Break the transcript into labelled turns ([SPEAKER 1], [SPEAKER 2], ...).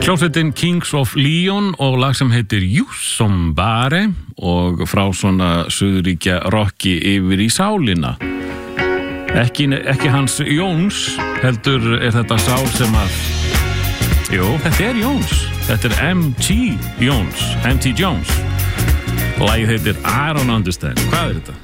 [SPEAKER 1] Hljómsveitin Kings of Leon og lag sem heitir Jusombare og frá svona suðuríkja rocki yfir í sálina. Ekki hans Jóns, heldur þetta sál sem að þetta Jóns. Þetta MT Jones. Lagið heitir I Don't Understand. Hvað þetta?